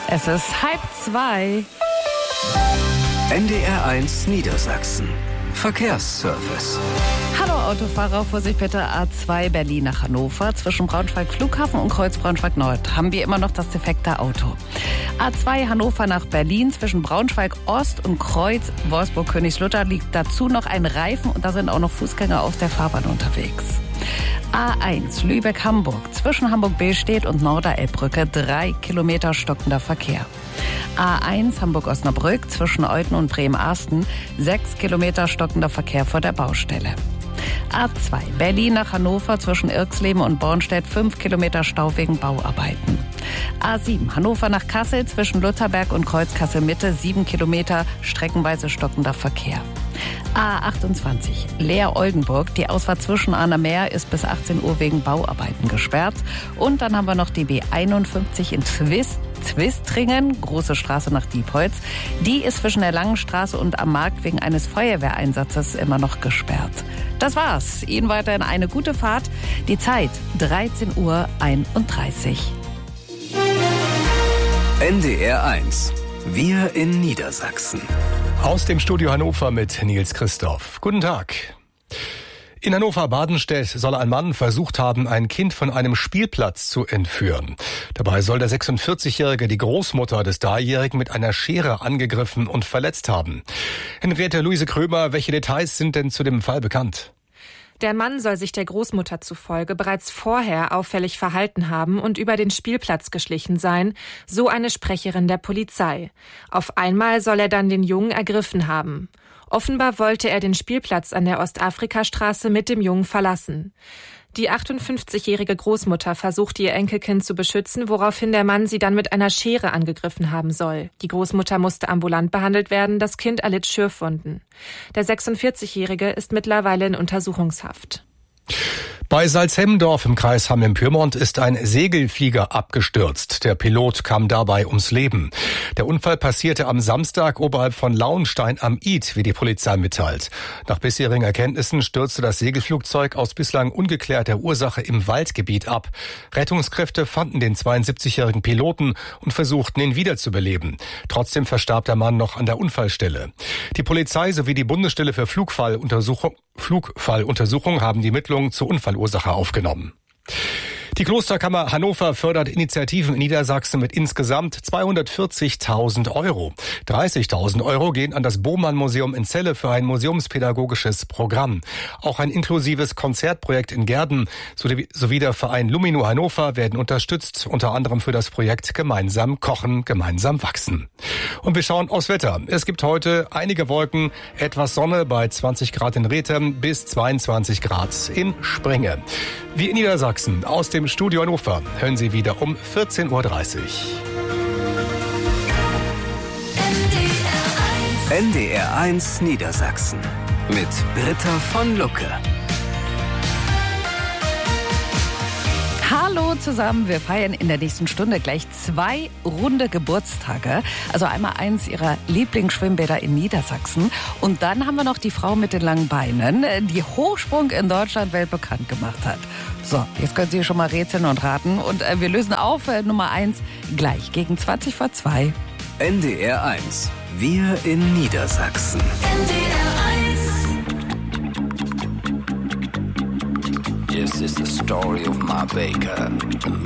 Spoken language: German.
Es ist 1:30. NDR1 Niedersachsen. Verkehrsservice. Hallo Autofahrer, Vorsicht bitte, A2 Berlin nach Hannover. Zwischen Braunschweig Flughafen und Kreuz Braunschweig Nord haben wir immer noch das defekte Auto. A2 Hannover nach Berlin zwischen Braunschweig Ost und Kreuz Wolfsburg Königslutter liegt dazu noch ein Reifen und da sind auch noch Fußgänger auf der Fahrbahn unterwegs. A1 Lübeck-Hamburg zwischen Hamburg-Billstedt und Norderelbbrücke 3 Kilometer stockender Verkehr. A1 Hamburg-Osnabrück zwischen Euten und Bremen-Arsten 6 Kilometer stockender Verkehr vor der Baustelle. A2 Berlin nach Hannover zwischen Irxleben und Bornstedt 5 Kilometer Stau wegen Bauarbeiten. A7 Hannover nach Kassel zwischen Lutherberg und Kreuz Kassel-Mitte 7 Kilometer streckenweise stockender Verkehr. A28 Leer-Oldenburg, die Ausfahrt zwischen Arnhem ist bis 18 Uhr wegen Bauarbeiten gesperrt. Und dann haben wir noch die B51 in Twistringen, große Straße nach Diepholz. Die ist zwischen der Langen Straße und am Markt wegen eines Feuerwehreinsatzes immer noch gesperrt. Das war's. Ihnen weiterhin eine gute Fahrt. Die Zeit 13:31 Uhr. NDR1. Wir in Niedersachsen. Aus dem Studio Hannover mit Nils Christoph. Guten Tag. In Hannover-Badenstedt soll ein Mann versucht haben, ein Kind von einem Spielplatz zu entführen. Dabei soll der 46-Jährige die Großmutter des Dreijährigen mit einer Schere angegriffen und verletzt haben. Henriette Luise Krömer, welche Details sind denn zu dem Fall bekannt? Der Mann soll sich der Großmutter zufolge bereits vorher auffällig verhalten haben und über den Spielplatz geschlichen sein, so eine Sprecherin der Polizei. Auf einmal soll er dann den Jungen ergriffen haben. Offenbar wollte er den Spielplatz an der Ostafrikastraße mit dem Jungen verlassen. Die 58-jährige Großmutter versuchte ihr Enkelkind zu beschützen, woraufhin der Mann sie dann mit einer Schere angegriffen haben soll. Die Großmutter musste ambulant behandelt werden, das Kind erlitt Schürfwunden. Der 46-jährige ist mittlerweile in Untersuchungshaft. Bei Salzhemmendorf im Kreis Hamm-im-Pyrmont ist ein Segelflieger abgestürzt. Der Pilot kam dabei ums Leben. Der Unfall passierte am Samstag oberhalb von Lauenstein am Id, wie die Polizei mitteilt. Nach bisherigen Erkenntnissen stürzte das Segelflugzeug aus bislang ungeklärter Ursache im Waldgebiet ab. Rettungskräfte fanden den 72-jährigen Piloten und versuchten, ihn wiederzubeleben. Trotzdem verstarb der Mann noch an der Unfallstelle. Die Polizei sowie die Bundesstelle für Flugfalluntersuchung haben die Ermittlungen zur Unfallursache aufgenommen. Die Klosterkammer Hannover fördert Initiativen in Niedersachsen mit insgesamt 240.000 €. 30.000 € gehen an das Bohmann-Museum in Celle für ein museumspädagogisches Programm. Auch ein inklusives Konzertprojekt in Gehrden sowie der Verein Lumino Hannover werden unterstützt, unter anderem für das Projekt Gemeinsam kochen, gemeinsam wachsen. Und wir schauen aufs Wetter. Es gibt heute einige Wolken, etwas Sonne bei 20 Grad in Rethem bis 22 Grad in Springe. Wir in Niedersachsen aus dem Studio Hannover hören Sie wieder um 14:30 Uhr. NDR1 Niedersachsen mit Britta von Lucke. Hallo zusammen, wir feiern in der nächsten Stunde gleich 2 runde Geburtstage. Also einmal eins ihrer Lieblingsschwimmbäder in Niedersachsen. Und dann haben wir noch die Frau mit den langen Beinen, die Hochsprung in Deutschland weltbekannt gemacht hat. So, jetzt können Sie schon mal rätseln und raten. Und wir lösen auf Nummer 1 gleich gegen 2:20. NDR1, wir in Niedersachsen. This is the story of my baker,